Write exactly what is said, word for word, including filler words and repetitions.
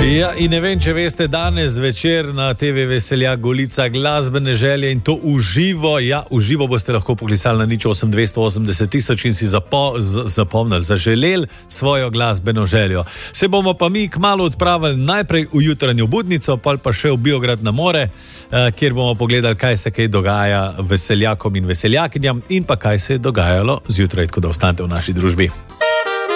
Ja, in ne vem, če veste, danes večer na te ve Veseljak Golica glasbene želje in to uživo. Ja, uživo boste lahko poklicali na nič osem dvesto osemdeset tisoč in si zapo, z, zapomnili, zaželeli svojo glasbeno željo. Se bomo pa mi kmalu odpravili najprej v jutranjo budnico, pa pa še v Biograd na more, eh, kjer bomo pogledali, kaj se kaj dogaja veseljakom in veseljakinjam in pa kaj se je dogajalo zjutraj, tako da ostanete v naši družbi.